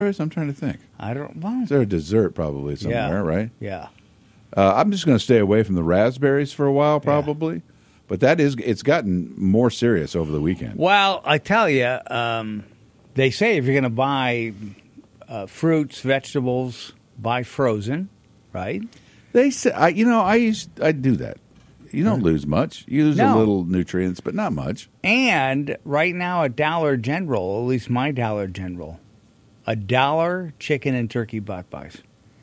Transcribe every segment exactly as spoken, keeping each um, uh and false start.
I'm trying to think. I don't know. Is there a dessert probably somewhere, yeah. right? Yeah. Uh, I'm just going to stay away from the raspberries for a while, probably. Yeah. But that is, it's gotten more serious over the weekend. Well, I tell you, um, they say if you're going to buy uh, fruits, vegetables, buy frozen, right? They say, I, you know, I used, I do that. You don't lose much. You lose no. a little nutrients, but not much. And right now at Dollar General, at least my Dollar General, a dollar chicken and turkey butt pies.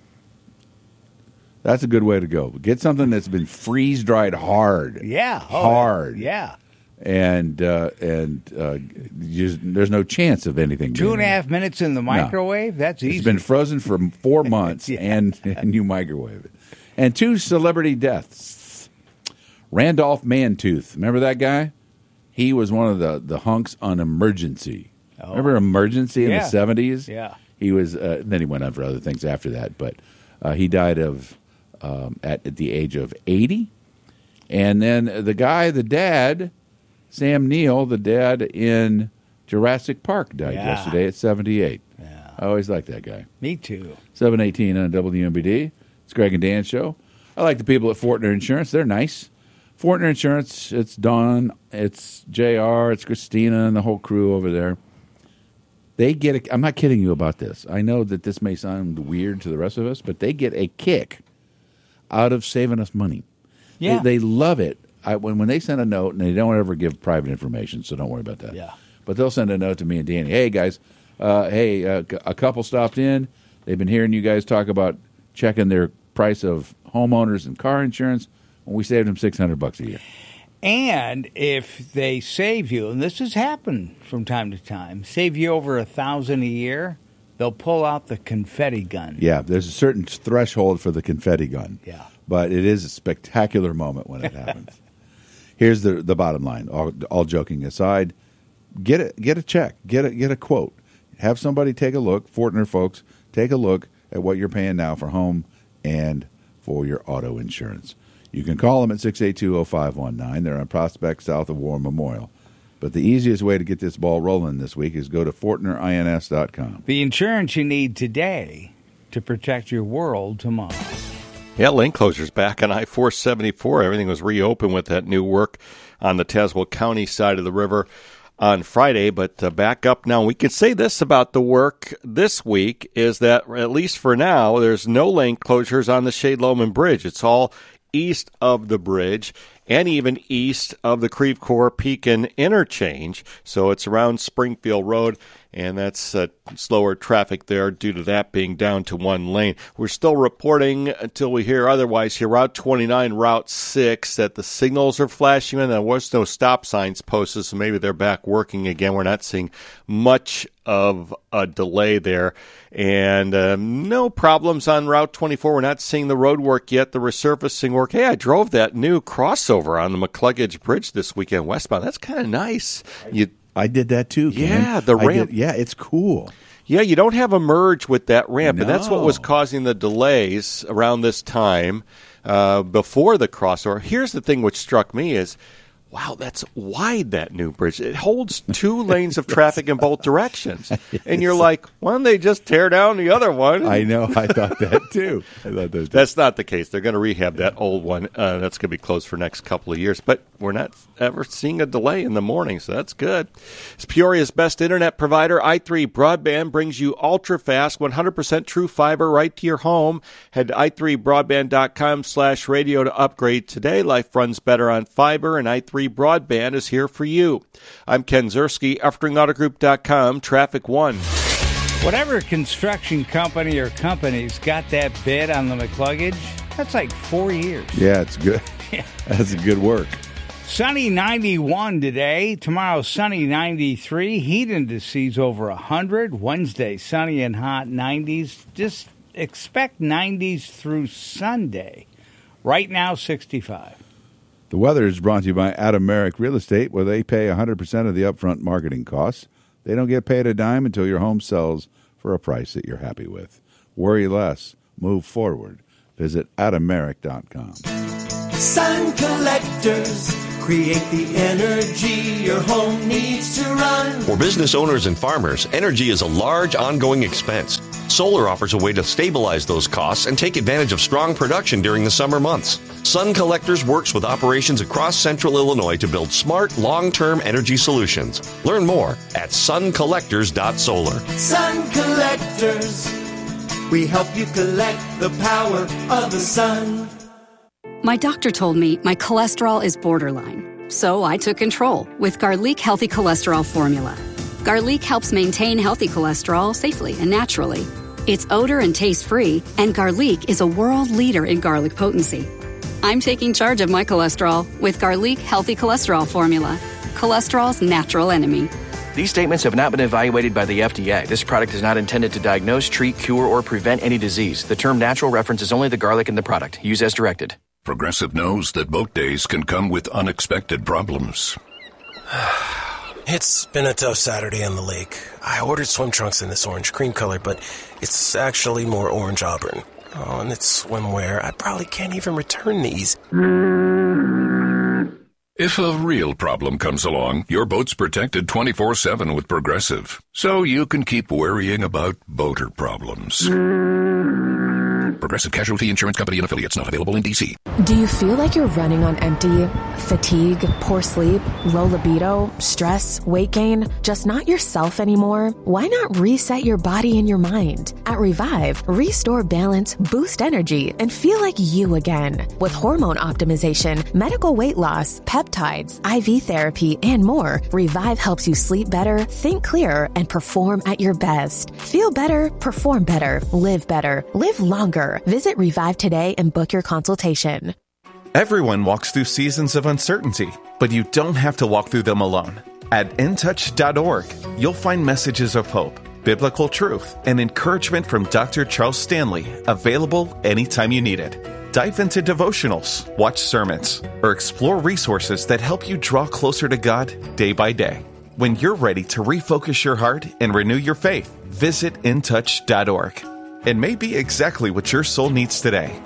That's a good way to go. Get something that's been freeze dried hard. Yeah, oh, hard. Yeah, and uh, and uh, just, there's no chance of anything. Two and a half it. minutes in the microwave. No. That's easy. It's been frozen for four months, yeah. and and you microwave it. And two celebrity deaths. Randolph Mantooth, remember that guy? He was one of the the hunks on Emergency. Oh. Remember Emergency in yeah. the seventies? Yeah. He was. Uh, then he went on for other things after that, but uh, he died of. Um, at, at the age of eighty. And then the guy, the dad, Sam Neill, the dad in Jurassic Park, died yeah. yesterday at seventy-eight. Yeah. I always liked that guy. Me too. seven eighteen on W M B D. It's Greg and Dan Show. I like the people at Fortner Insurance. They're nice. Fortner Insurance, it's Don, it's J R, it's Christina, and the whole crew over there. They get a, I'm not kidding you about this. I know that this may sound weird to the rest of us, but they get a kick out of saving us money. Yeah. They, they love it. I, when when they send a note, and they don't ever give private information, so don't worry about that. Yeah. But they'll send a note to me and Danny. Hey, guys, uh, hey, uh, a couple stopped in. They've been hearing you guys talk about checking their price of homeowners and car insurance, and we saved them six hundred bucks a year. And if they save you, and this has happened from time to time, save you over a thousand a year, they'll pull out the confetti gun. Yeah, there's a certain threshold for the confetti gun. Yeah. But it is a spectacular moment when it happens. Here's the the bottom line. All, all joking aside, get a, get a check. Get a, get a quote. Have somebody take a look, Fortner folks, take a look at what you're paying now for home and for your auto insurance. You can call them at six eight two, oh five one nine. They're on Prospect south of War Memorial. But the easiest way to get this ball rolling this week is go to Fortner Ins dot com. The insurance you need today to protect your world tomorrow. Yeah, lane closures back on I four seventy-four. Everything was reopened with that new work on the Tazewell County side of the river on Friday. But uh, back up now. We can say this about the work this week is that, at least for now, there's no lane closures on the Shade Loman Bridge. It's all east of the bridge and even east of the Creve Coeur Pekin interchange. So it's around Springfield Road, and that's uh, slower traffic there due to that being down to one lane. We're still reporting until we hear otherwise here, Route twenty-nine, Route six, that the signals are flashing and there was no stop signs posted, so maybe they're back working again. We're not seeing much of a delay there. And um, no problems on Route twenty-four. We're not seeing the road work yet, the resurfacing work. Hey, I drove that new crossover on the McCluggage Bridge this weekend westbound. That's kind of nice. You I did that too, Ken. Yeah, the ramp. Did, yeah, it's cool. Yeah, you don't have a merge with that ramp, no. and that's what was causing the delays around this time uh, before the crossover. Here's the thing which struck me is, wow, that's wide, that new bridge. It holds two lanes of traffic in both directions. And you're like, why don't they just tear down the other one? I know. I thought that, too. I thought that too. That's not the case. They're going to rehab that old one. Uh, that's going to be closed for the next couple of years. But we're not ever seeing a delay in the morning, so that's good. It's Peoria's best internet provider. i three Broadband brings you ultra-fast, one hundred percent true fiber right to your home. Head to i three broadband dot com slash radio to upgrade today. Life runs better on fiber, and i three Broadband is here for you. I'm Ken Zerski, Effering Auto Group dot com, Traffic One. Whatever construction company or companies got that bid on the McCluggage, that's like four years. Yeah, it's good. That's good work. Sunny ninety-one today. Tomorrow, sunny ninety-three. Heat indices over one hundred. Wednesday, sunny and hot nineties. Just expect nineties through Sunday. Right now, sixty-five. The weather is brought to you by Adam Merrick Real Estate, where they pay one hundred percent of the upfront marketing costs. They don't get paid a dime until your home sells for a price that you're happy with. Worry less. Move forward. Visit adam merrick dot com. Sign collectors, create the energy your home needs to run. For business owners and farmers, energy is a large ongoing expense. Solar offers a way to stabilize those costs and take advantage of strong production during the summer months. Sun Collectors works with operations across central Illinois to build smart, long-term energy solutions. Learn more at sun collectors dot solar. Sun Collectors, we help you collect the power of the sun. My doctor told me my cholesterol is borderline, so I took control with Garlic Healthy Cholesterol Formula. Garlic helps maintain healthy cholesterol safely and naturally. It's odor and taste-free, and Garlic is a world leader in garlic potency. I'm taking charge of my cholesterol with Garlic Healthy Cholesterol Formula, cholesterol's natural enemy. These statements have not been evaluated by the F D A. This product is not intended to diagnose, treat, cure, or prevent any disease. The term natural references only the garlic in the product. Use as directed. Progressive knows that boat days can come with unexpected problems. It's been a tough Saturday on the lake. I ordered swim trunks in this orange cream color, but it's actually more orange auburn. Oh, and it's swimwear. I probably can't even return these. If a real problem comes along, your boat's protected twenty-four seven with Progressive, so you can keep worrying about boater problems. Progressive Casualty Insurance Company and Affiliates, not available in D C. Do you feel like you're running on empty? Fatigue, poor sleep, low libido, stress, weight gain, just not yourself anymore? Why not reset your body and your mind? At Revive, restore balance, boost energy, and feel like you again. With hormone optimization, medical weight loss, peptides, I V therapy, and more, Revive helps you sleep better, think clearer, and perform at your best. Feel better, perform better, live better, live longer. Visit Revive today and book your consultation. Everyone walks through seasons of uncertainty, but you don't have to walk through them alone. At in touch dot org, you'll find messages of hope, biblical truth, and encouragement from Doctor Charles Stanley, available anytime you need it. Dive into devotionals, watch sermons, or explore resources that help you draw closer to God day by day. When you're ready to refocus your heart and renew your faith, visit in touch dot org. It may be exactly what your soul needs today.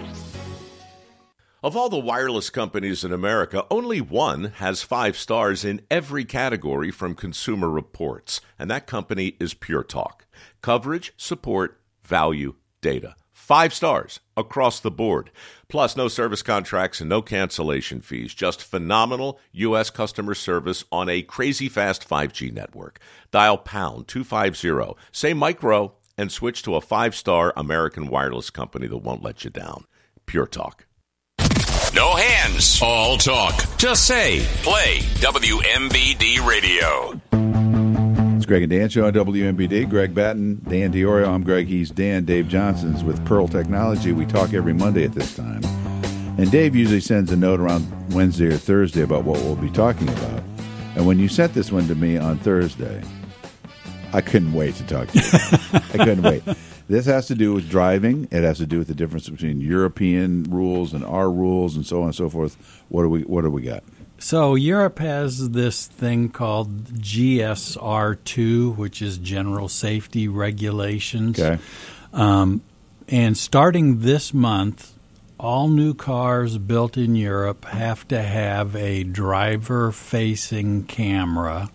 Of all the wireless companies in America, only one has five stars in every category from Consumer Reports, and that company is Pure Talk. Coverage, support, value, data. Five stars across the board. Plus, no service contracts and no cancellation fees. Just phenomenal U S customer service on a crazy fast five G network. Dial pound two fifty, say micro, and switch to a five-star American wireless company that won't let you down. Pure Talk. No hands. All talk. Just say, play W M B D Radio. It's Greg and Dan show on W M B D. Greg Batten, Dan Diorio. I'm Greg. He's Dan. Dave Johnson's with Pearl Technology. We talk every Monday at this time. And Dave usually sends a note around Wednesday or Thursday about what we'll be talking about. And when you sent this one to me on Thursday, I couldn't wait to talk to you. I couldn't wait. This has to do with driving. It has to do with the difference between European rules and our rules and so on and so forth. What do we What do we got? So Europe has this thing called G S R two, which is General Safety Regulations. Okay. Um, and starting this month, all new cars built in Europe have to have a driver-facing camera.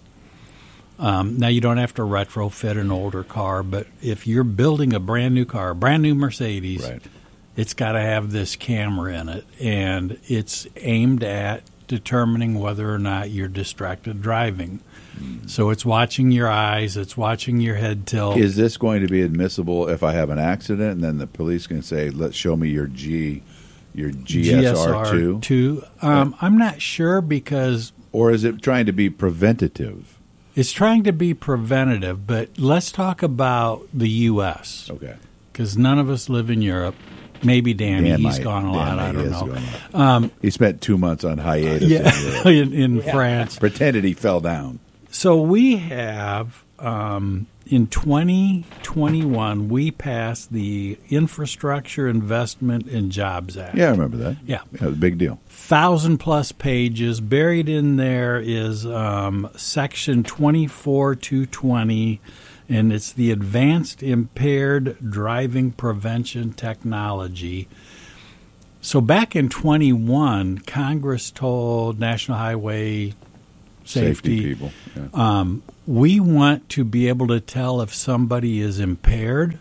Um, now, you don't have to retrofit an older car, but if you're building a brand new car, a brand new Mercedes, right, it's got to have this camera in it, and it's aimed at determining whether or not you're distracted driving. Mm. So it's watching your eyes, it's watching your head tilt. Is this going to be admissible if I have an accident, and then the police can say, "Let's show me your G, your G S R two"? G S R two. Um, I'm not sure because, or is it trying to be preventative? It's trying to be preventative, but let's talk about the U S Okay. Because none of us live in Europe. Maybe Danny, Dan he's might, gone a Dan lot, might, I don't he know. Um, he spent two months on hiatus yeah, in, in yeah. France. Pretended he fell down. So we have, um, in twenty twenty-one, we passed the Infrastructure Investment and Jobs Act. Yeah, I remember that. Yeah. That was a big deal. Thousand plus pages. Buried in there is um, Section twenty-four two twenty, and it's the Advanced Impaired Driving Prevention Technology. So back in twenty-one, Congress told National Highway Safety, Safety people, yeah. um, we want to be able to tell if somebody is impaired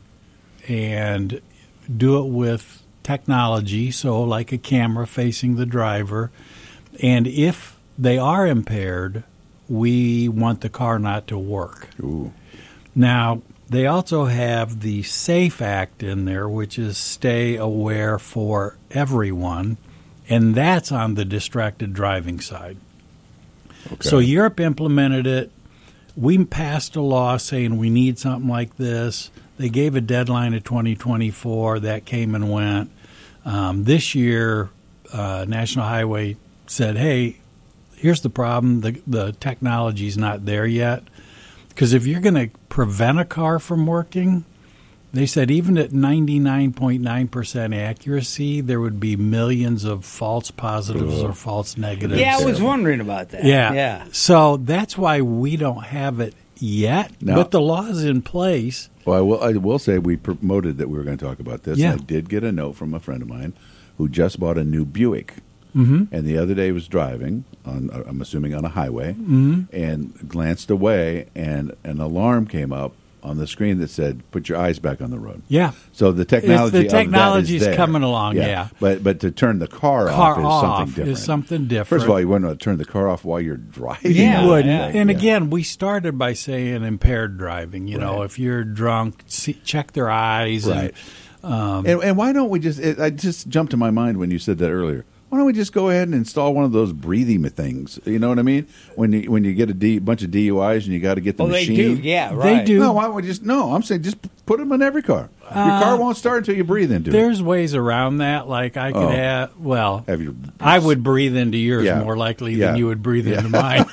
and do it with technology, so like a camera facing the driver. And if they are impaired, we want the car not to work. Ooh. Now, they also have the SAFE Act in there, which is stay aware for everyone, and that's on the distracted driving side. Okay. So Europe implemented it. We passed a law saying we need something like this. They gave a deadline of twenty twenty-four. That came and went. Um, this year, uh, National Highway said, hey, here's the problem. The, the technology's not there yet. Because if you're going to prevent a car from working, they said even at ninety-nine point nine percent accuracy, there would be millions of false positives or false negatives. Yeah, I was wondering about that. Yeah. Yeah. So that's why we don't have it yet, Now- but the law is in place. Well, I will, I will say we promoted that we were going to talk about this. Yeah. And I did get a note from a friend of mine who just bought a new Buick. Mhm. And the other day was driving, on I'm assuming on a highway, Mhm. and glanced away, and an alarm came up on the screen that said, put your eyes back on the road. Yeah. So the technology It's- the of that technology's is there. coming along, yeah. But but to turn the car, Car off is off something is different. something different. First of all, you wouldn't want to turn the car off while you're driving. You would. Yeah. And Yeah. again, we started by saying impaired driving. You know, Right. if you're drunk, see, check their eyes. Right. And, um, And, and why don't we just? It, I just jumped to my mind when you said that earlier. Why don't we just go ahead and install one of those breathing things? You know what I mean? When you when you get a D, bunch of D U Is and you got to get the Oh, they machine. do. Yeah, They right. do. No, why don't we just? No, I'm saying just put them in every car. Your Uh, car won't start until you breathe into it. There's ways around that. Like I could Oh. have, well, Have your, I would breathe into yours Yeah. more likely Yeah. than you would breathe Yeah. into mine.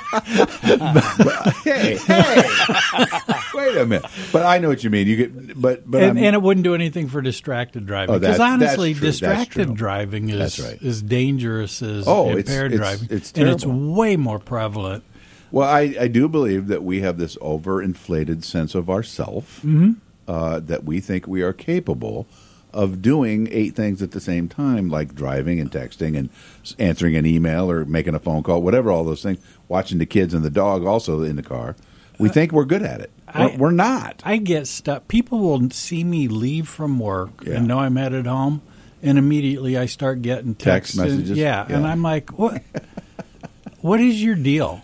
hey, hey, wait a minute. But I know what you mean. You get, but but and, I'm, and it wouldn't do anything for distracted driving. Oh, that- Because honestly, that's true, that's distracted true. driving is That's right. as dangerous as Oh, it's- impaired it's- driving. it's and it's terrible. way more prevalent. Well, I, I do believe that we have this overinflated sense of ourself Mhm. uh, that we think we are capable of doing eight things at the same time, like driving and texting and s- answering an email or making a phone call, whatever, all those things, watching the kids and the dog also in the car. We think we're good at it. We're, I- we're not. I get stuff. People will see me leave from work Yeah. and know I'm headed home, and immediately I start getting Text texts and- messages? yeah, and Yeah. I'm like, what? What is your deal?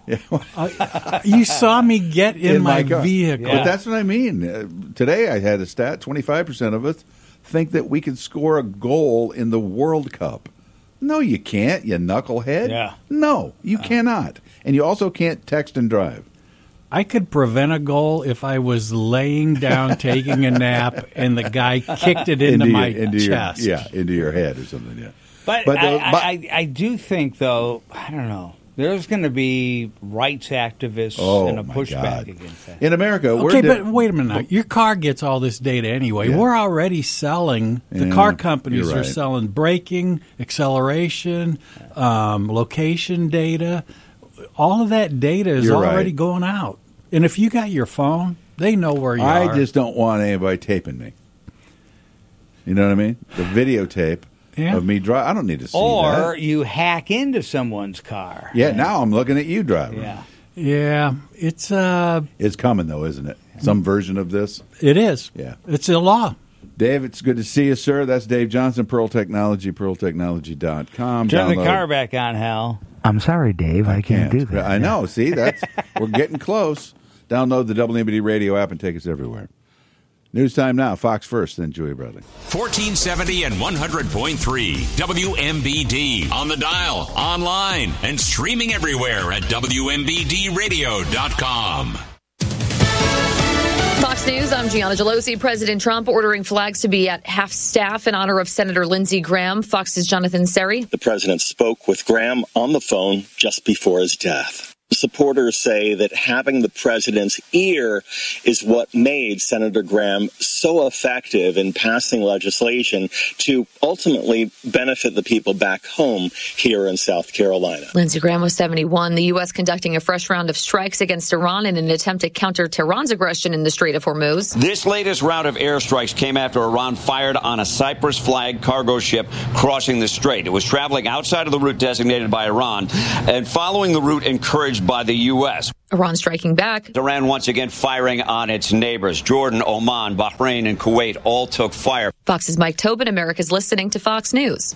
Uh, you saw me get in, my, car. vehicle. But that's what I mean. Uh, today I had a stat, twenty-five percent of us think that we could score a goal in the World Cup. No, you can't, you knucklehead. Yeah. No, you cannot. And you also can't text and drive. I could prevent a goal if I was laying down taking a nap and the guy kicked it into, your- my into your- chest. yeah, into your head or something, yeah. But, But, I, uh, but- I, I do think, though, I don't know, there's going to be rights activists Oh, and a my pushback God. against that. In America, we're Okay, di- but wait a minute now. Your car gets all this data anyway. Yeah. We're already selling, the Yeah, car companies you're are right. selling braking, acceleration, um, location data. All of that data is You're already right. going out. And if you got your phone, they know where you I are. just don't want anybody taping me. You know what I mean? The videotape Yeah. of me drive. I don't need to see Or that. you hack into someone's car. Yeah, now I'm looking at you driving. Yeah. yeah, it's uh, It's coming, though, isn't it? Some version of this. it is. Yeah. It's a law. Dave, it's good to see you, sir. That's Dave Johnson, Pearl Technology, pearl technology dot com. Turn the Download- car back on, Hal. I'm sorry, Dave. I, can't, do that. I know. See, that's we're getting close. Download the W M B D radio app and take us everywhere. News time now. Fox first, then Julia Bradley. fourteen seventy and one hundred point three W M B D on the dial, online, and streaming everywhere at W M B D radio dot com. Fox News, I'm Gianna Gelosi. President Trump ordering flags to be at half-staff in honor of Senator Lindsey Graham. Fox's Jonathan Seri. The president spoke with Graham on the phone just before his death. Supporters say that having the president's ear is what made Senator Graham so effective in passing legislation to ultimately benefit the people back home here in South Carolina. Lindsey Graham was seventy-one. The U S conducting a fresh round of strikes against Iran in an attempt to counter Tehran's aggression in the Strait of Hormuz. This latest round of airstrikes came after Iran fired on a Cyprus-flagged cargo ship crossing the strait. It was traveling outside of the route designated by Iran and following the route encouraged by the U S. Iran striking back. Iran once again firing on its neighbors. Jordan, Oman, Bahrain, and Kuwait all took fire. Fox's Mike Tobin. America's listening to Fox News.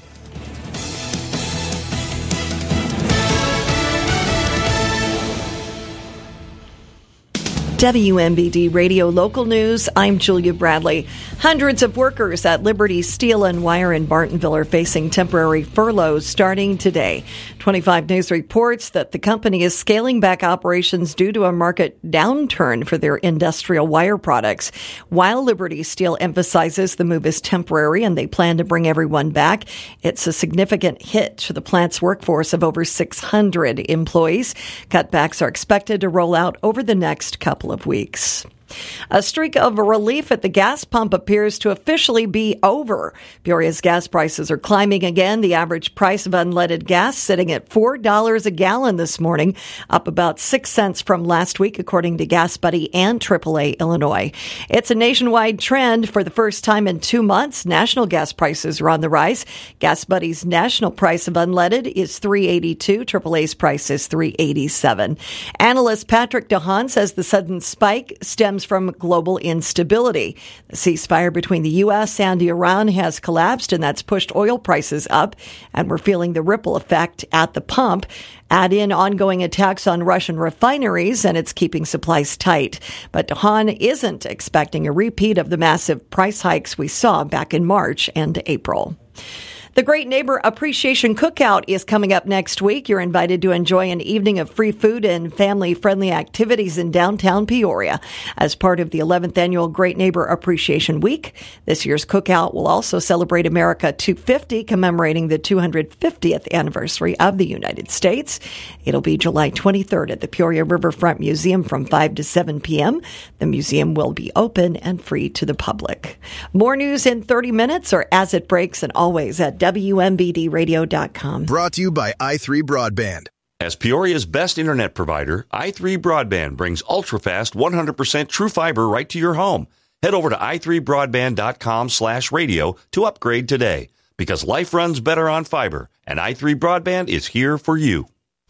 W M B D Radio Local News, I'm Julia Bradley. Hundreds of workers at Liberty Steel and Wire in Bartonville are facing temporary furloughs starting today. twenty-five News reports that the company is scaling back operations due to a market downturn for their industrial wire products. While Liberty Steel emphasizes the move is temporary and they plan to bring everyone back, it's a significant hit to the plant's workforce of over six hundred employees. Cutbacks are expected to roll out over the next couple of weeks. A streak of relief at the gas pump appears to officially be over. Peoria's gas prices are climbing again. The average price of unleaded gas sitting at four dollars a gallon this morning, up about six cents from last week, according to Gas Buddy and triple A Illinois. It's a nationwide trend. For the first time in two months, national gas prices are on the rise. Gas Buddy's national price of unleaded is three eighty-two. triple A's price is three eighty-seven. Analyst Patrick DeHaan says the sudden spike stems from global instability. The ceasefire between the U S and Iran has collapsed, and that's pushed oil prices up, and we're feeling the ripple effect at the pump. Add in ongoing attacks on Russian refineries, and it's keeping supplies tight. But DeHaan isn't expecting a repeat of the massive price hikes we saw back in March and April. The Great Neighbor Appreciation Cookout is coming up next week. You're invited to enjoy an evening of free food and family-friendly activities in downtown Peoria as part of the eleventh Annual Great Neighbor Appreciation Week. This year's cookout will also celebrate America two fifty, commemorating the two hundred fiftieth anniversary of the United States. It'll be July twenty-third at the Peoria Riverfront Museum from five to seven p.m. The museum will be open and free to the public. More news in thirty minutes or as it breaks, and always at W M B D radio dot com. Brought to you by i three Broadband. As Peoria's best internet provider, i three Broadband brings ultra-fast one hundred percent true fiber right to your home. Head over to i three broadband dot com slash radio to upgrade today, because life runs better on fiber, and i three Broadband is here for you.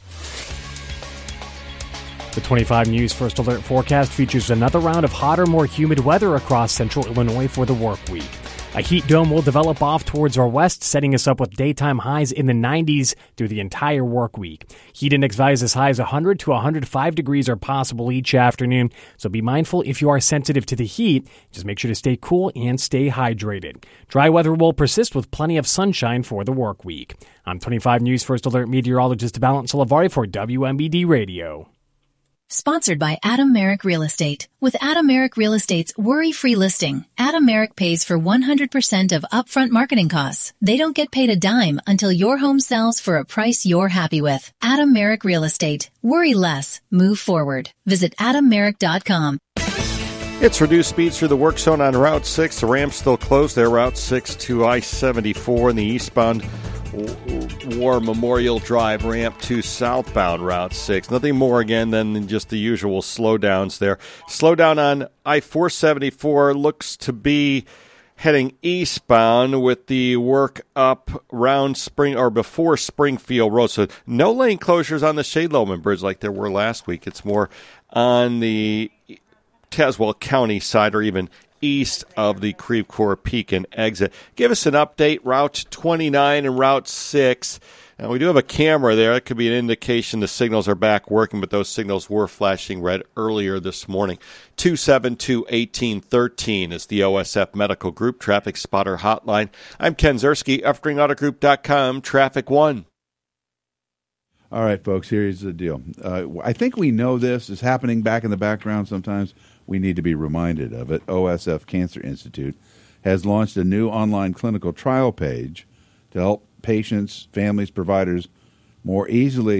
The twenty-five News First Alert forecast features another round of hotter, more humid weather across central Illinois for the work week. A heat dome will develop off towards our west, setting us up with daytime highs in the nineties through the entire work week. Heat index values as high as one hundred to one hundred five degrees are possible each afternoon, so be mindful if you are sensitive to the heat. Just make sure to stay cool and stay hydrated. Dry weather will persist with plenty of sunshine for the work week. I'm twenty-five News First Alert meteorologist Valent Salavari for W M B D Radio. Sponsored by Adam Merrick Real Estate. With Adam Merrick Real Estate's worry-free listing, Adam Merrick pays for one hundred percent of upfront marketing costs. They don't get paid a dime until your home sells for a price you're happy with. Adam Merrick Real Estate. Worry less. Move forward. Visit adam merrick dot com. It's reduced speeds through the work zone on Route six. The ramp's still closed there, Route six to I seventy-four in the eastbound War Memorial Drive ramp to southbound Route six. Nothing more, again, than just the usual slowdowns there. Slowdown on I four seventy-four looks to be heading eastbound with the work up round Spring or before Springfield Road. So no lane closures on the Shade-Loman Bridge like there were last week. It's more on the Tazewell County side or even east of the Creve Coeur Pekin exit. Give us an update, Route twenty-nine and Route six. Now, we do have a camera there. That could be an indication the signals are back working, but those signals were flashing red earlier this morning. two seven two, one eight one three is the O S F Medical Group Traffic Spotter Hotline. I'm Ken Zerski, Efring Auto Group dot com, Traffic One. All right, folks, here's the deal. Uh, I think we know this is happening back in the background sometimes. We need to be reminded of it. O S F Cancer Institute has launched a new online clinical trial page to help patients, families, providers more easily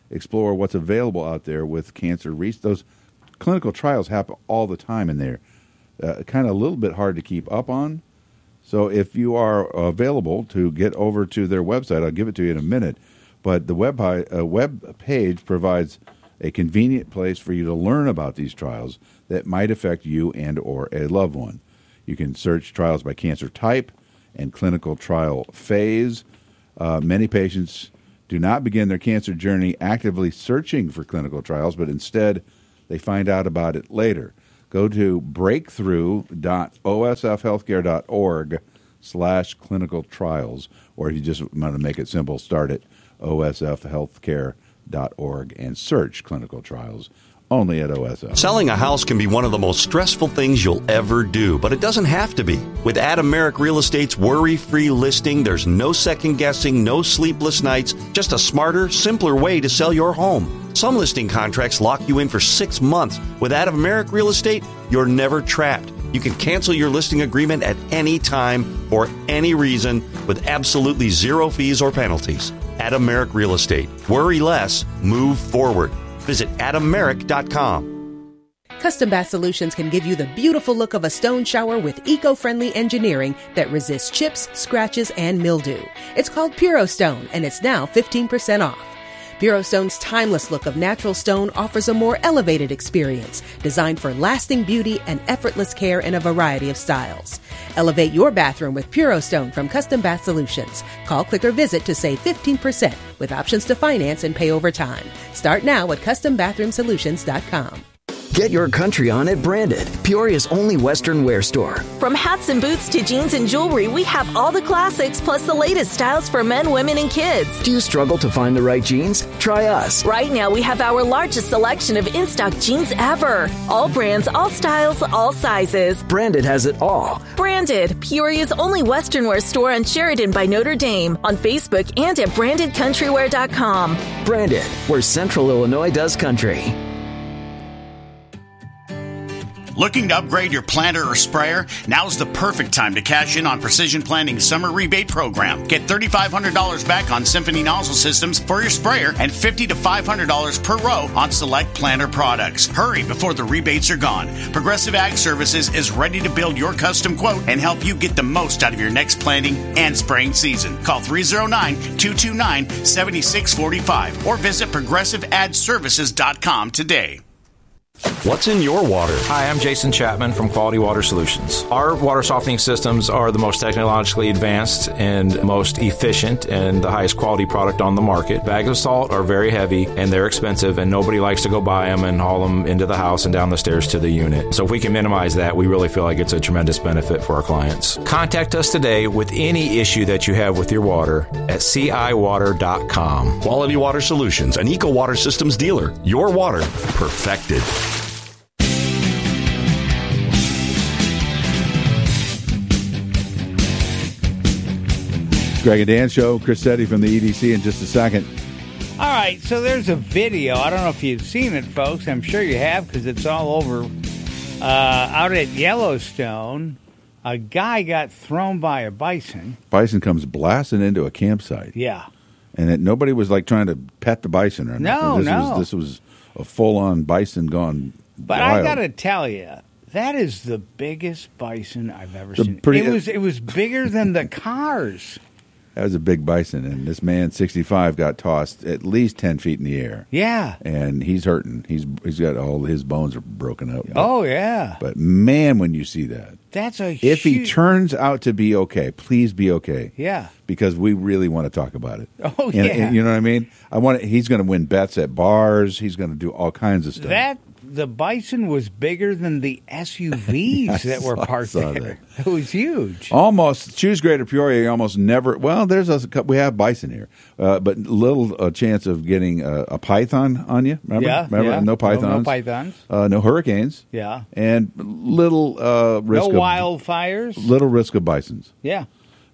explore what's available out there with cancer research. Those clinical trials happen all the time, and they're uh, kind of a little bit hard to keep up on. So if you are available to get over to their website, I'll give it to you in a minute. But the web, uh, web page provides a convenient place for you to learn about these trials that might affect you and or a loved one. You can search trials by cancer type and clinical trial phase. Uh, many patients do not begin their cancer journey actively searching for clinical trials, but instead they find out about it later. Go to breakthrough dot o s f healthcare dot org slash clinical trials, or if you just want to make it simple, start at o s f healthcare dot org and search clinical trials. Only at O S F. Selling a house can be one of the most stressful things you'll ever do, but it doesn't have to be. With Adam Merrick Real Estate's worry-free listing, there's no second-guessing, no sleepless nights, just a smarter, simpler way to sell your home. Some listing contracts lock you in for six months. With Adam Merrick Real Estate, you're never trapped. You can cancel your listing agreement at any time for any reason with absolutely zero fees or penalties. Adam Merrick Real Estate. Worry less, move forward. Visit adam merrick dot com. Custom Bath Solutions can give you the beautiful look of a stone shower with eco-friendly engineering that resists chips, scratches, and mildew. It's called Puro Stone, and it's now fifteen percent off. Puro Stone's timeless look of natural stone offers a more elevated experience, designed for lasting beauty and effortless care in a variety of styles. Elevate your bathroom with Puro Stone from Custom Bath Solutions. Call, click, or visit to save fifteen percent with options to finance and pay over time. Start now at custom bathroom solutions dot com. Get your country on at Branded, Peoria's only Western wear store. From hats and boots to jeans and jewelry, we have all the classics plus the latest styles for men, women, and kids. Do you struggle to find the right jeans? Try us. Right now, we have our largest selection of in-stock jeans ever. All brands, all styles, all sizes. Branded has it all. Branded, Peoria's only Western wear store on Sheridan by Notre Dame, on Facebook and at branded country wear dot com. Branded, where Central Illinois does country. Looking to upgrade your planter or sprayer? Now's the perfect time to cash in on Precision Planting's summer rebate program. Get three thousand five hundred dollars back on Symphony nozzle systems for your sprayer and fifty to five hundred dollars per row on select planter products. Hurry before the rebates are gone. Progressive Ag Services is ready to build your custom quote and help you get the most out of your next planting and spraying season. Call three oh nine, two two nine, seven six four five or visit progressive ad services dot com today. What's in your water? Hi, I'm Jason Chapman from Quality Water Solutions. Our water softening systems are the most technologically advanced and most efficient and the highest quality product on the market. Bags of salt are very heavy and they're expensive, and nobody likes to go buy them and haul them into the house and down the stairs to the unit. So if we can minimize that, we really feel like it's a tremendous benefit for our clients. Contact us today with any issue that you have with your water at c i water dot com. Quality Water Solutions, an Eco Water Systems dealer. Your water perfected. Greg and Dan Show. Chris Setti from the E D C in just a second. All right, so there's a video. I don't know if you've seen it, folks. I'm sure you have because it's all over. Uh, out at Yellowstone, a guy got thrown by a bison. Bison comes blasting into a campsite. Yeah. And it, nobody was like trying to pet the bison or anything. No, this no. Was, this was a full-on bison gone But wild. I got to tell you, that is the biggest bison I've ever The seen. pretty- it was it was bigger than the cars. That was a big bison, and this man, sixty-five, got tossed at least ten feet in the air. Yeah. And he's hurting. He's He's got all his bones are broken up. Oh, yeah. But, man, when you see that. That's a If he huge- turns out to be okay, please be okay. Yeah. Because we really want to talk about it. Oh, And- yeah. and you know what I mean? I want. He's going to win bets at bars. He's going to do all kinds of stuff. That the bison was bigger than the S U Vs that were I parked saw there. It was huge. Almost choose Greater Peoria. You almost never. Well, there's a cou- we have bison here, uh, but little uh, chance of getting a, a python on you. Remember? Yeah, Remember? yeah. No No- pythons. no pythons. Uh, no hurricanes. Yeah. And little uh, risk No of wildfires. little risk of bisons. Yeah.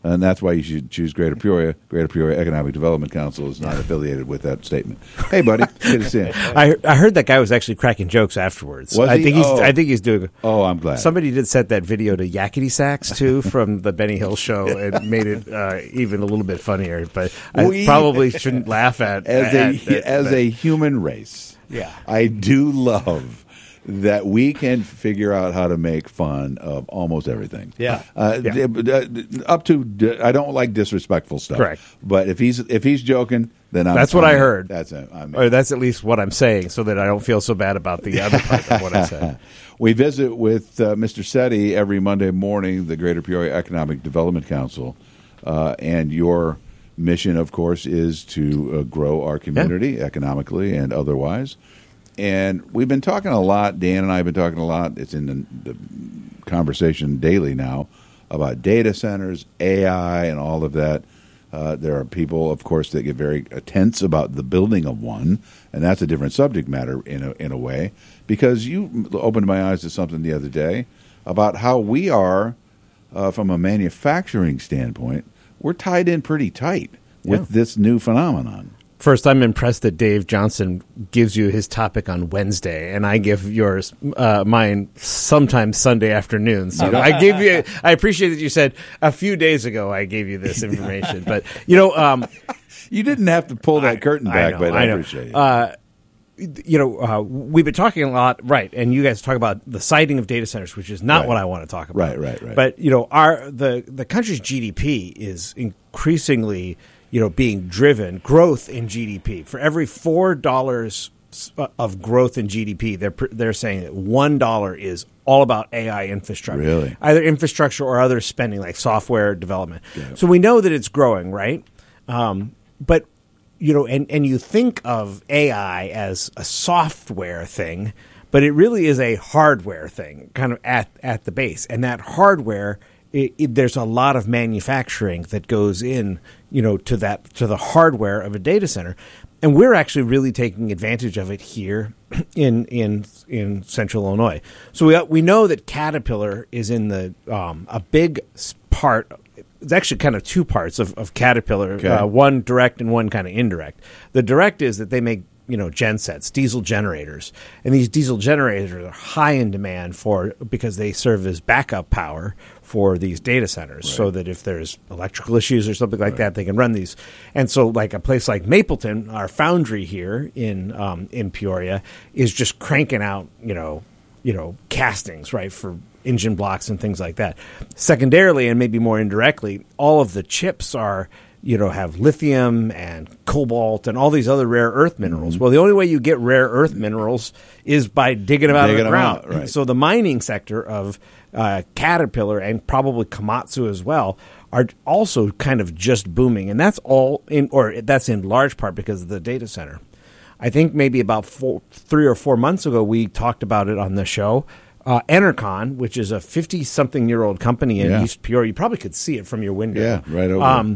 And that's why you should choose Greater Peoria. Greater Peoria Economic Development Council is not affiliated with that statement. Hey, buddy, good to see you. I I heard that guy was actually cracking jokes afterwards. Was I he? think he's Oh. I think he's doing. Oh, I'm glad. Somebody did set that video to Yakety Sax too from the Benny Hill show and made it uh, even a little bit funnier. But I We- probably shouldn't laugh at as at- a at- as at- a human race. Yeah. I do love that we can figure out how to make fun of almost everything. Yeah. Uh, Yeah. d- d- up to d- I don't like disrespectful stuff. Correct. But if he's if he's joking, then I'm That's what I fine. heard. That's it. I'm or that's at least what I'm saying, so that I don't feel so bad about the other part of what I said. We visit with uh, Mister Setti every Monday morning, the Greater Peoria Economic Development Council, uh, and your mission, of course, is to uh, grow our community economically and otherwise. And we've been talking a lot, Dan and I have been talking a lot, it's in the, the conversation daily now, about data centers, A I, and all of that. Uh, there are people, of course, that get very tense about the building of one, and that's a different subject matter in a, in a way, because you opened my eyes to something the other day about how we are, uh, from a manufacturing standpoint, we're tied in pretty tight with Yeah. this new phenomenon. First, I'm impressed that Dave Johnson gives you his topic on Wednesday, and I give yours, uh, mine, sometime Sunday afternoon. So I gave you. I appreciate that you said a few days ago I gave you this information, but you know, um, you didn't have to pull that curtain I back, know, but I, I know. appreciate it. Uh, you know, uh, we've been talking a lot, right? And you guys talk about the siting of data centers, which is not Right. what I want to talk about. Right, right, right. But you know, our the the country's G D P is increasingly, you know, being driven growth in G D P. For every four dollars of growth in G D P, they're they're saying that one dollar is all about A I infrastructure, Really? either infrastructure or other spending like software development. So we know that it's growing, right? Um, but you know, and, and you think of A I as a software thing, but it really is a hardware thing, kind of at, at the base. And that hardware, it, it, there's a lot of manufacturing that goes in, you know, to that to the hardware of a data center, and we're actually really taking advantage of it here in in in Central Illinois. So we we know that Caterpillar is in the um, a big part. It's actually kind of two parts of, of Caterpillar, Okay. uh, one direct and one kind of indirect. The direct is that they make, you know, gensets, diesel generators, and these diesel generators are high in demand for because they serve as backup power for these data centers, so that if there's electrical issues or something like that, they can run these. And so, like a place like Mapleton, our foundry here in um, in Peoria, is just cranking out, you know, you know, castings, right, for engine blocks and things like that. Secondarily, and maybe more indirectly, all of the chips are, you know, have lithium and cobalt and all these other rare earth minerals. Well, the only way you get rare earth minerals is by digging them out Digging of the 'em ground. out, right. So the mining sector of uh, Caterpillar and probably Komatsu as well are also kind of just booming, and that's all in, or that's in large part because of the data center. I think maybe about four, three or four months ago, we talked about it on the show. Uh, Enercon, which is a fifty-something-year-old company in Yeah. East Peoria, you probably could see it from your window. Yeah, right over Um,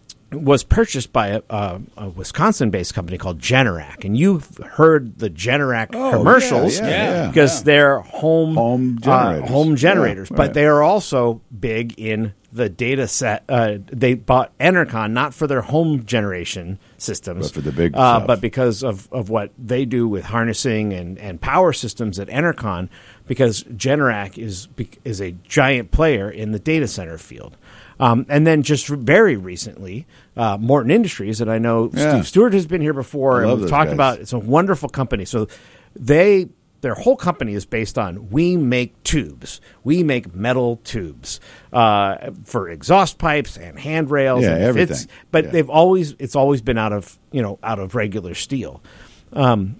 was purchased by a, a, a Wisconsin-based company called Generac, and you've heard the Generac Oh, commercials yeah, yeah, yeah. because Yeah. they're home Home uh, generators. home generators, Yeah, but right. they are also big in the data set. Uh, they bought Enercon not for their home generation systems, But for the big uh, stuff. but because of, of what they do with harnessing and, and power systems at Enercon, because Generac is is a giant player in the data center field. Um, and then just very recently, uh, Morton Industries, and I know Yeah. Steve Stewart has been here before, I and love we've those talked guys. about it's a wonderful company. So they their whole company is based on we make tubes, we make metal tubes uh, for exhaust pipes and handrails. Yeah, and if everything. it's- but Yeah. they've always it's always been out of you know out of regular steel. Um,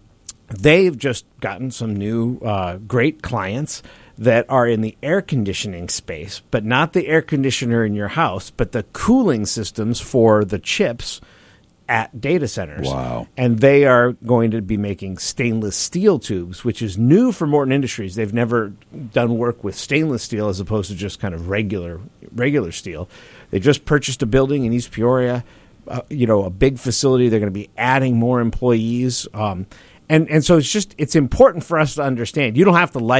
they've just gotten some new uh, great clients that are in the air conditioning space, but not the air conditioner in your house, but the cooling systems for the chips at data centers. Wow. And they are going to be making stainless steel tubes, which is new for Morton Industries. They've never done work with stainless steel as opposed to just kind of regular regular steel. They just purchased a building in East Peoria, uh, you know, a big facility. They're going to be adding more employees. Um, and, and so it's just, it's important for us to understand. You don't have to like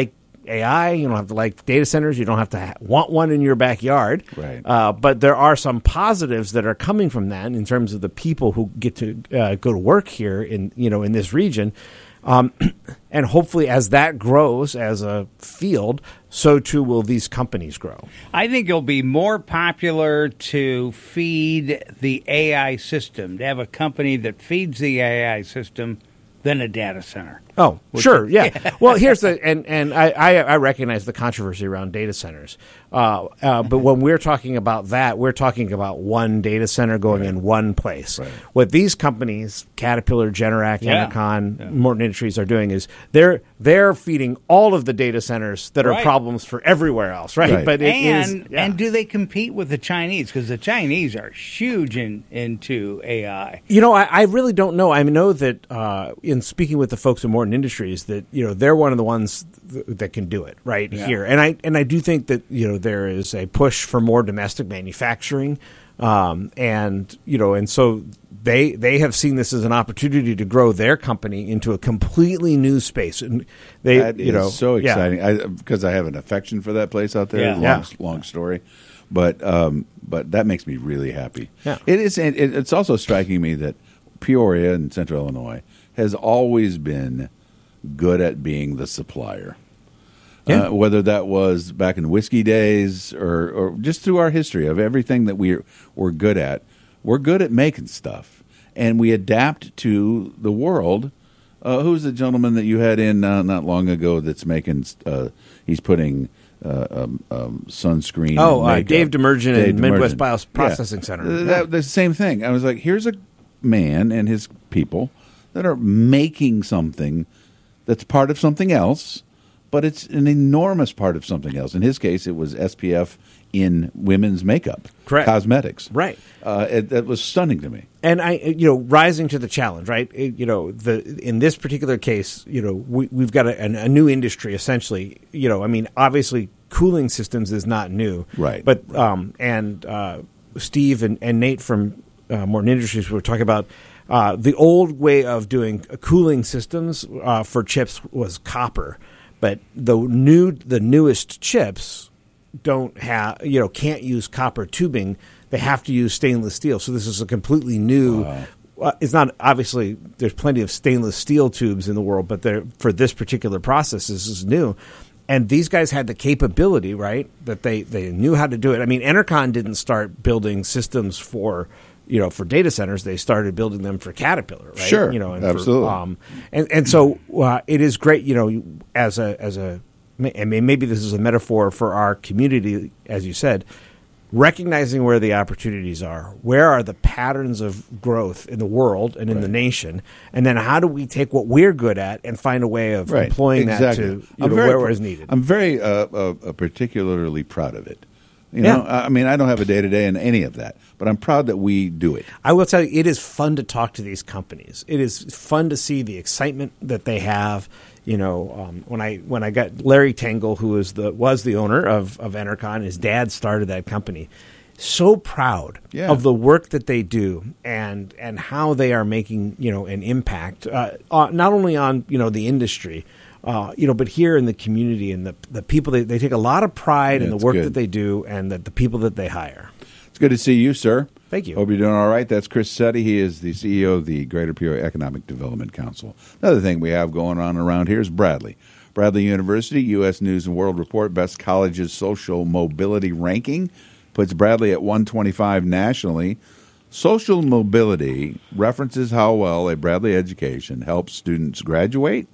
A I. You don't have to like data centers. You don't have to ha- want one in your backyard. Right. Uh, but there are some positives that are coming from that in terms of the people who get to uh, go to work here in you know in this region. Um, and hopefully, as that grows as a field, so too will these companies grow. I think it'll be more popular to feed the A I system, to have a company that feeds the A I system than a data center. Oh, Which sure, is- yeah. Well, here's the and and I, I, I recognize the controversy around data centers, uh, uh, but when we're talking about that, we're talking about one data center going in one place. What these companies, Caterpillar, Generac, Yeah. Enercon, Morton Industries, are doing is they're they're feeding all of the data centers that are Right. problems for everywhere else, right? But it is and and do they compete with the Chinese? Because the Chinese are huge in into A I. You know, I, I really don't know. I know that uh, in speaking with the folks at Morton Industries, that you know they're one of the ones th- that can do it right Yeah. here, and I and I do think that you know there is a push for more domestic manufacturing, um, and you know, and so they they have seen this as an opportunity to grow their company into a completely new space, and they That you is know so yeah. exciting I because I have an affection for that place out there. Yeah. Long, Yeah. long story, but um, but that makes me really happy. Yeah. It is. It, it's also striking me that Peoria in Central Illinois has always been good at being the supplier. Yeah. Uh, whether that was back in whiskey days or, or just through our history of everything that we're we're good at, we're good at making stuff, and we adapt to the world. Uh, who's the gentleman that you had in uh, not long ago that's making? Uh, he's putting uh, um, um, sunscreen. Oh, and uh, makeup. Dave Demerjen Dave in Midwest Demerjen. Bioprocessing Yeah. Center. Uh, Yeah. That, the same thing. I was like, here's a man and his people that are making something that's part of something else, but it's an enormous part of something else. In his case, it was S P F in women's makeup, Correct. cosmetics. Right. Uh, it, that was stunning to me. And I, you know, rising to the challenge, right? It- you know, the in this particular case, you know, we, we've got a, an, a new industry essentially. You know, I mean, obviously, cooling systems is not new, Right. But um, and uh, Steve and, and Nate from uh, Morton Industries were talking about uh, the old way of doing cooling systems uh, for chips was copper, but the new the newest chips don't have you know can't use copper tubing. They have to use stainless steel. So this is a completely new. Wow. Uh, it's not obviously there's plenty of stainless steel tubes in the world, but they're, for this particular process, this is new. And these guys had the capability, right? That they, they knew how to do it. I mean, Enercon didn't start building systems for you know for data centers. They started building them for Caterpillar, right? Sure, you know, and absolutely. For, um, and and so uh, it is great, you know, as a as a. I mean, maybe this is a metaphor for our community, as you said. Recognizing where the opportunities are, where are the patterns of growth in the world and in the nation, and then how do we take what we're good at and find a way of Right. employing Exactly. that to you I'm know, very where, pr- where is needed. I'm very uh, uh, uh, particularly proud of it. You Yeah. know, I I mean, I don't have a day to day in any of that, but I'm proud that we do it. I will tell you, it is fun to talk to these companies. It is fun to see the excitement that they have. You know, um, when I when I got Larry Tangle, who was the was the owner of of Enercon, his dad started that company. So proud Yeah. of the work that they do and and how they are making you know an impact, uh, uh, not only on you know the industry, uh, you know, but here in the community and the the people. They, they take a lot of pride Yeah, in the it's work good. that they do and that the people that they hire. It's good to see you, sir. Thank you. Hope you're doing all right. That's Chris Setti. He is the C E O of the Greater Peoria Economic Development Council. Another thing we have going on around here is Bradley. Bradley University, U S News and World Report, Best Colleges Social Mobility Ranking, puts Bradley at one twenty-five nationally. Social mobility references how well a Bradley education helps students graduate,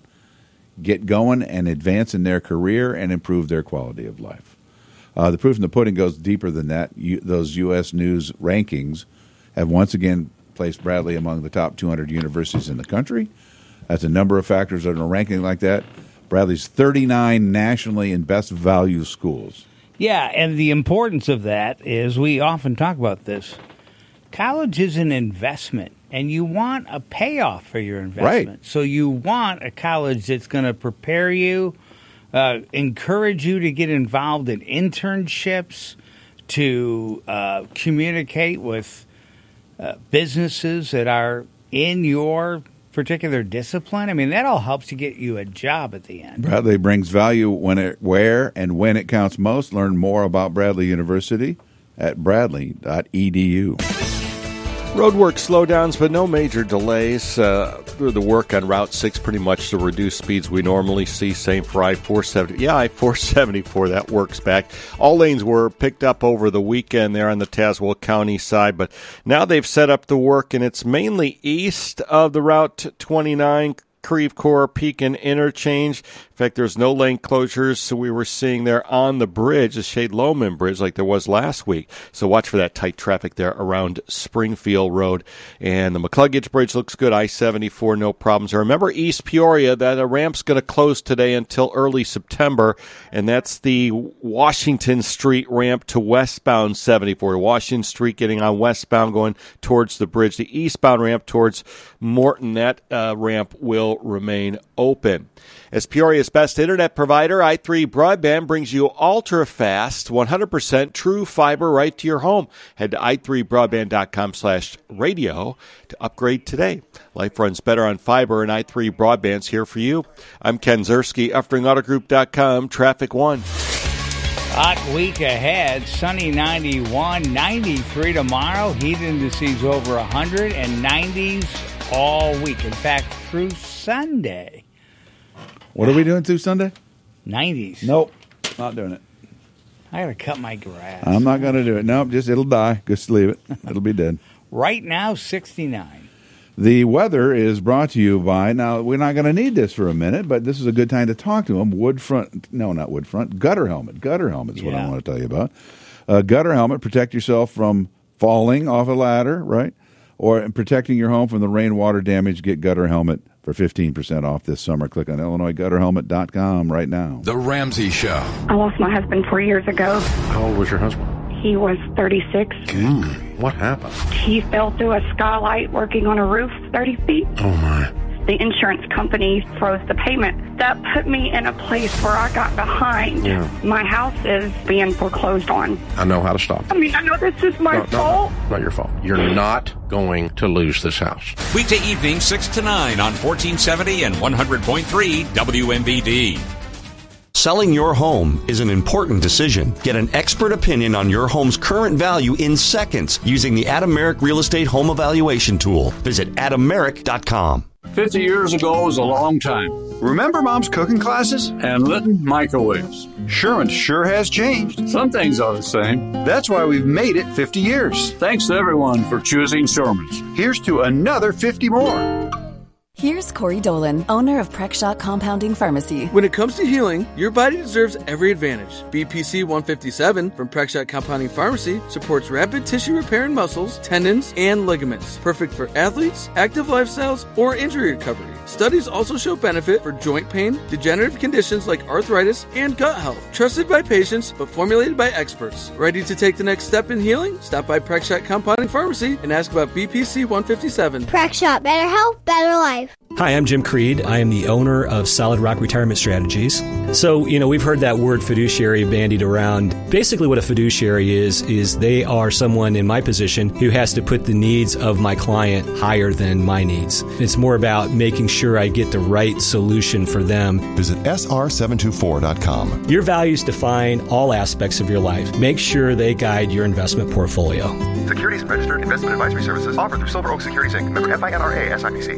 get going, and advance in their career and improve their quality of life. Uh, the proof in the pudding goes deeper than that. You, those U S News rankings have once again placed Bradley among the top two hundred universities in the country. That's a number of factors in a ranking like that. Bradley's thirty-nine nationally in best value schools. Yeah, and the importance of that is we often talk about this. College is an investment, and you want a payoff for your investment. Right. So you want a college that's going to prepare you, uh, encourage you to get involved in internships, to uh, communicate with uh, businesses that are in your particular discipline? I mean, that all helps to get you a job at the end. Bradley brings value when it, where and when it counts most. Learn more about Bradley University at bradley dot e d u. Roadwork slowdowns, but no major delays. Uh, through the work on Route six, pretty much the reduced speeds we normally see. Same for I four seventy. Yeah, I four seventy-four, that works back. All lanes were picked up over the weekend there on the Tazewell County side, but now they've set up the work, and it's mainly east of the Route twenty-nine Creve Coeur Pekin interchange. In fact, there's no lane closures, so we were seeing there on the bridge, the Shade Loman Bridge, like there was last week. So watch for that tight traffic there around Springfield Road. And the McCluggage Bridge looks good. I seventy-four, no problems. And remember East Peoria, that a ramp's going to close today until early September, and that's the Washington Street ramp to westbound seventy-four. Washington Street getting on westbound going towards the bridge. The eastbound ramp towards Morton, that uh, ramp will remain open. As Peoria's best internet provider, i three Broadband brings you ultra-fast, one hundred percent true fiber right to your home. Head to i three broadband dot com slash radio to upgrade today. Life runs better on fiber, and i three Broadband's here for you. I'm Ken Zerski, Uffring Auto Group dot com, Traffic One. Hot week ahead, sunny ninety-one, ninety-three tomorrow, heat indices over one hundred, and nineties all week. In fact, through Sunday. What are we doing through Sunday? nineties. Nope, not doing it. I got to cut my grass. I'm not going to do it. Nope, just it'll die. Just leave it. It'll be dead. Right now, sixty-nine. The weather is brought to you by, now we're not going to need this for a minute, but this is a good time to talk to them. Woodfront, no, not Woodfront, Gutter Helmet. Gutter Helmet is what Yeah. I want to tell you about. Uh, gutter Helmet, protect yourself from falling off a ladder, right? Or protecting your home from the rainwater damage. Get Gutter Helmet for fifteen percent off this summer. Click on illinois gutter helmet dot com right now. The Ramsey Show. I lost my husband four years ago. How old was your husband? He was thirty-six. Mm, what happened? He fell through a skylight working on a roof thirty feet. Oh, my. The insurance company froze the payment. That put me in a place where I got behind. Yeah. My house is being foreclosed on. I know how to stop I it. mean, I know this is my No, no, fault. no, not your fault. You're not going to lose this house. Weekday evening, six to nine on fourteen seventy and one hundred point three W M B D. Selling your home is an important decision. Get an expert opinion on your home's current value in seconds using the Adam Merrick Real Estate Home Evaluation Tool. Visit adam merrick dot com. Fifty years ago was a long time. Remember Mom's cooking classes? And Litton microwaves. Sherman sure has changed. Some things are the same. That's why we've made it fifty years. Thanks to everyone for choosing Sherman's. Here's to another fifty more. Here's Corey Dolan, owner of Prexshot Compounding Pharmacy. When it comes to healing, your body deserves every advantage. B P C one fifty-seven from Prexshot Compounding Pharmacy supports rapid tissue repair in muscles, tendons, and ligaments. Perfect for athletes, active lifestyles, or injury recovery. Studies also show benefit for joint pain, degenerative conditions like arthritis, and gut health. Trusted by patients, but formulated by experts. Ready to take the next step in healing? Stop by Prexshot Compounding Pharmacy and ask about B P C one fifty-seven. Prexshot, better health, better life. Hi, I'm Jim Creed. I am the owner of Solid Rock Retirement Strategies. So, you know, we've heard that word fiduciary bandied around. Basically what a fiduciary is, is they are someone in my position who has to put the needs of my client higher than my needs. It's more about making sure I get the right solution for them. Visit S R seven two four dot com. Your values define all aspects of your life. Make sure they guide your investment portfolio. Securities and registered investment advisory services offered through Silver Oak Securities Incorporated. Member F I N R A S I P C.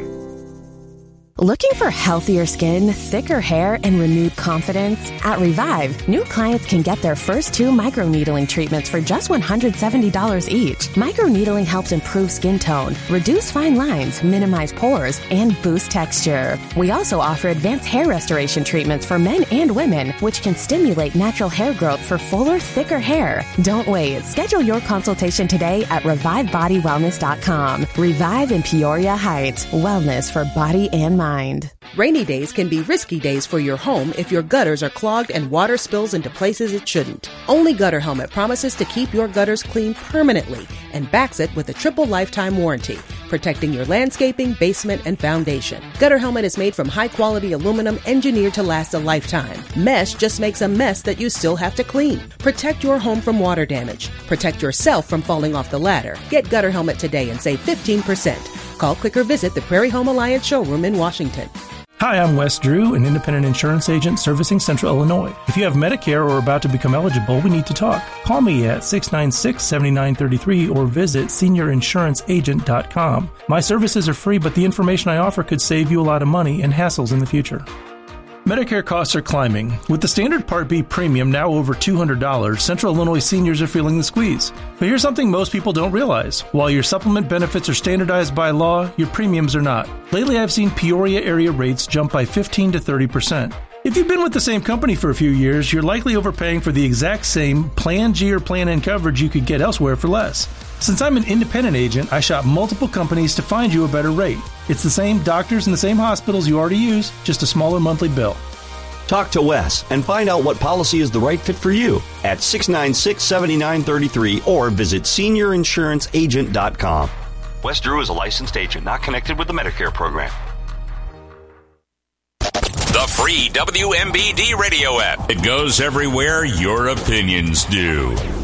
Looking for healthier skin, thicker hair, and renewed confidence? At Revive, new clients can get their first two microneedling treatments for just one hundred seventy dollars each. Microneedling helps improve skin tone, reduce fine lines, minimize pores, and boost texture. We also offer advanced hair restoration treatments for men and women, which can stimulate natural hair growth for fuller, thicker hair. Don't wait. Schedule your consultation today at revive body wellness dot com. Revive in Peoria Heights. Wellness for body and mind. Rainy days can be risky days for your home if your gutters are clogged and water spills into places it shouldn't. Only Gutter Helmet promises to keep your gutters clean permanently and backs it with a triple lifetime warranty, protecting your landscaping, basement, and foundation. Gutter Helmet is made from high-quality aluminum engineered to last a lifetime. Mesh just makes a mess that you still have to clean. Protect your home from water damage. Protect yourself from falling off the ladder. Get Gutter Helmet today and save fifteen percent. Call, click, or visit the Prairie Home Alliance showroom in Washington. Hi, I'm Wes Drew, an independent insurance agent servicing Central Illinois. If you have Medicare or are about to become eligible, we need to talk. Call me at six nine six, seven nine three three or visit senior insurance agent dot com. My services are free, but the information I offer could save you a lot of money and hassles in the future. Medicare costs are climbing. With the standard Part B premium now over two hundred dollars, Central Illinois seniors are feeling the squeeze. But here's something most people don't realize. While your supplement benefits are standardized by law, your premiums are not. Lately, I've seen Peoria area rates jump by fifteen to thirty percent. If you've been with the same company for a few years, you're likely overpaying for the exact same Plan G or Plan N coverage you could get elsewhere for less. Since I'm an independent agent, I shop multiple companies to find you a better rate. It's the same doctors and the same hospitals you already use, just a smaller monthly bill. Talk to Wes and find out what policy is the right fit for you at six nine six, seven nine three three or visit senior insurance agent dot com. Wes Drew is a licensed agent not connected with the Medicare program. The free W M B D radio app. It goes everywhere your opinions do.